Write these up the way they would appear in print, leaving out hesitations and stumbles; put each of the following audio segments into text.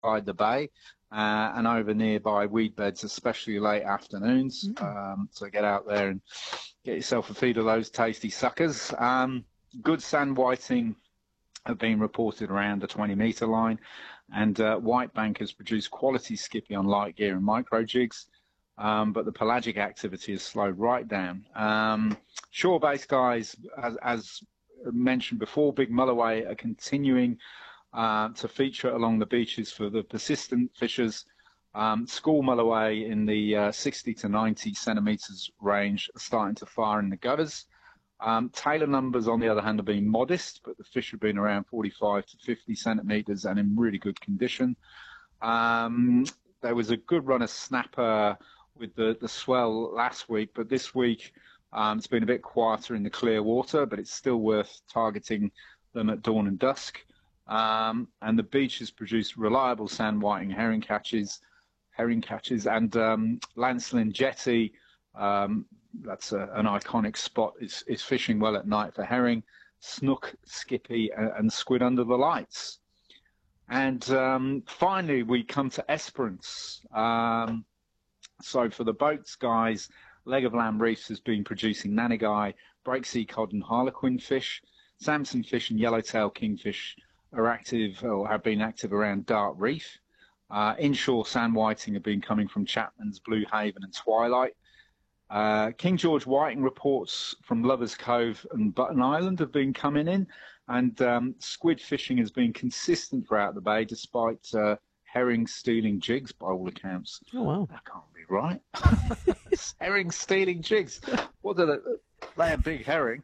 inside the bay and over nearby weed beds, especially late afternoons. So get out there and get yourself a feed of those tasty suckers. Good sand whiting have been reported around the 20-metre line, and Whitebank has produced quality skippy on light gear and micro jigs, but the pelagic activity has slowed right down. Shore-based guys, as mentioned before, big mulloway are continuing to feature along the beaches for the persistent fishers. School mulloway in the 60 to 90 centimetres range are starting to fire in the gutters. Tailor numbers, on the other hand, have been modest, but the fish have been around 45 to 50 centimetres and in really good condition. There was a good run of snapper with the swell last week, but this week it's been a bit quieter in the clear water, but it's still worth targeting them at dawn and dusk. And the beach has produced reliable sand whiting herring catches, and Lancelin Jetty, that's an iconic spot, is fishing well at night for herring, snook, skippy, and squid under the lights. And finally, we come to Esperance. So for the boats, guys, Leg of Lamb Reefs has been producing nanagai, breaksea cod, and harlequin fish. Samson fish and yellowtail kingfish are active, or have been active around Dart Reef. Inshore sand whiting have been coming from Chapman's, Blue Haven, and Twilight. King George whiting reports from Lovers Cove and Button Island have been coming in, and squid fishing has been consistent throughout the bay, despite herring stealing jigs by all accounts. Oh, wow. That can't be right. Herring stealing jigs. What do they a big herring?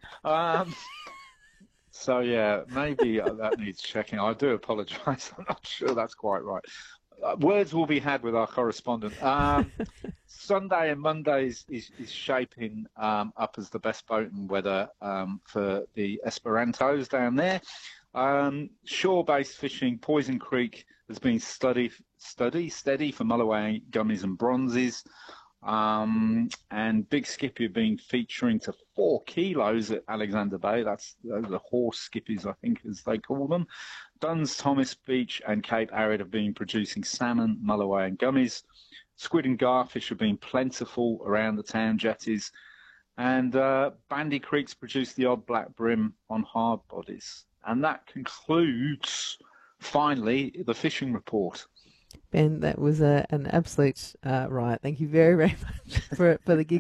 So, yeah, maybe that needs checking. I do apologise. I'm not sure that's quite right. Words will be had with our correspondent. Sunday and Monday is shaping up as the best boating weather for the Esperantos down there. Shore-based fishing, Poison Creek has been steady for mulloway, gummies and bronzes. And Big Skippy have been featuring to 4 kilos at Alexander Bay. Those are horse skippies, I think, as they call them. Duns, Thomas Beach, and Cape Arid have been producing salmon, mulloway, and gummies. Squid and garfish have been plentiful around the town jetties. And Bandy Creek's produced the odd black brim on hard bodies. And that concludes, finally, the fishing report. Ben, that was an absolute riot. Thank you very, very much for the gig.